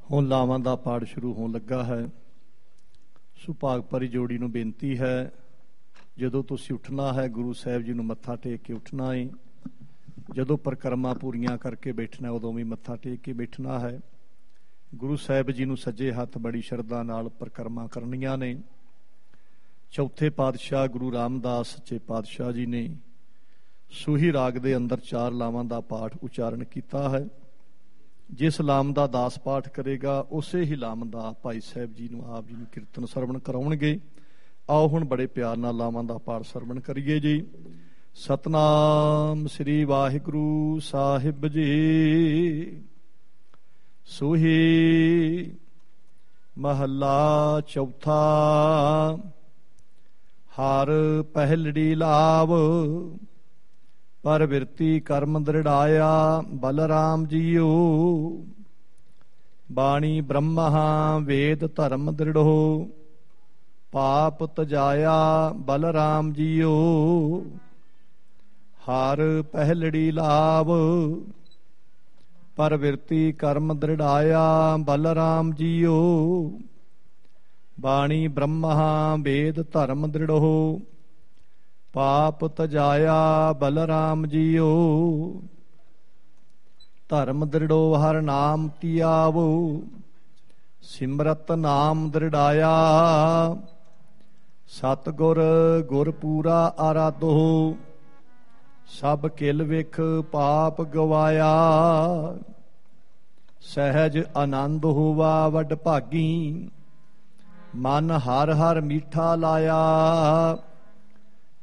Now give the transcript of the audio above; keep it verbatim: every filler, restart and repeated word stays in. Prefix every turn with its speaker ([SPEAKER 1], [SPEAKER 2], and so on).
[SPEAKER 1] ਹੁਣ ਲਾਵਾਂ ਦਾ ਪਾਠ ਸ਼ੁਰੂ ਹੋਣ ਲੱਗਾ ਹੈ। ਸੁਭਾਗ ਭਰੀ ਜੋੜੀ ਨੂੰ ਬੇਨਤੀ ਹੈ, ਜਦੋਂ ਤੁਸੀਂ ਉੱਠਣਾ ਹੈ ਗੁਰੂ ਸਾਹਿਬ ਜੀ ਨੂੰ ਮੱਥਾ ਟੇਕ ਕੇ ਉੱਠਣਾ ਹੈ। ਜਦੋਂ ਪਰਿਕਰਮਾ ਪੂਰੀਆਂ ਕਰਕੇ ਬੈਠਣਾ ਉਦੋਂ ਵੀ ਮੱਥਾ ਟੇਕ ਕੇ ਬੈਠਣਾ ਹੈ। ਗੁਰੂ ਸਾਹਿਬ ਜੀ ਨੂੰ ਸੱਜੇ ਹੱਥ ਬੜੀ ਸ਼ਰਧਾ ਨਾਲ ਪਰਿਕਰਮਾ ਕਰਨੀਆਂ ਨੇ। ਚੌਥੇ ਪਾਤਸ਼ਾਹ ਗੁਰੂ ਰਾਮਦਾਸ ਸੱਚੇ ਪਾਤਸ਼ਾਹ ਜੀ ਨੇ ਸੂਹੀ ਰਾਗ ਦੇ ਅੰਦਰ ਚਾਰ ਲਾਵਾਂ ਦਾ ਪਾਠ ਉਚਾਰਨ ਕੀਤਾ ਹੈ। ਜਿਸ ਲਾਮ ਦਾ ਦਾਸ ਪਾਠ ਕਰੇਗਾ ਉਸੇ ਹੀ ਲਾਮ ਦਾ ਭਾਈ ਸਾਹਿਬ ਜੀ ਨੂੰ ਆਪ ਜੀ ਨੂੰ ਕੀਰਤਨ ਸਰਵਣ ਕਰਾਉਣਗੇ। ਆਓ ਹੁਣ ਬੜੇ ਪਿਆਰ ਨਾਲ ਲਾਵਾਂ ਦਾ ਪਾਠ ਸਰਵਣ ਕਰੀਏ ਜੀ। ਸਤਨਾਮ ਸ੍ਰੀ ਵਾਹਿਗੁਰੂ ਸਾਹਿਬ ਜੀ। ਸੂਹੀ ਮਹੱਲਾ ਚੌਥਾ। ਹਰ ਪਹਿਲੜੀ ਲਾਵ ਪਰ ਬਿਰਤੀ ਕਰਮ ਦ੍ਰਿੜਾਇਆ ਬਲਰਾਮ ਜੀਓ। ਬਾਣੀ ਬ੍ਰਹਮਾ ਵੇਦ ਧਰਮ ਦ੍ਰਿੜੋ ਪਾਪ ਤਜਾਇਆ ਬਲਰਾਮ ਜੀਓ। ਹਰ ਪਹਿਲੜੀ ਲਾਭ ਪਰ ਬਿਰਤੀ ਕਰਮ ਦ੍ਰਿੜਾਇਆ ਬਲਰਾਮ ਜੀਓ। ਬਾਣੀ ਬ੍ਰਹਮਾ ਵੇਦ ਧਰਮ ਦ੍ਰਿੜੋ ਪਾਪ ਤਜਾਇਆ ਬਲਰਾਮ ਜੀਓ। ਧਰਮ ਦ੍ਰਿੜੋ ਹਰ ਨਾਮ ਧਿਆਵੋ ਸਿਮਰਤ ਨਾਮ ਦ੍ਰਿੜਾਇਆ। ਸਤਿਗੁਰ ਗੁਰ ਪੂਰਾ ਆਰਾਧੋ ਸਭ ਕਿਲ ਵਿਖ ਪਾਪ ਗਵਾਇਆ। ਸਹਿਜ ਆਨੰਦ ਹੋਵਾ ਵਡ ਭਾਗੀ ਮਨ ਹਰ ਹਰ ਮੀਠਾ ਲਾਇਆ।